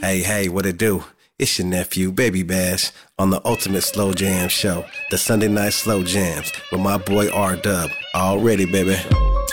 Hey, what it do? It's your nephew, Baby Bash, on the Ultimate Slow Jam Show, the Sunday Night Slow Jams, with my boy R-Dub. Already, baby.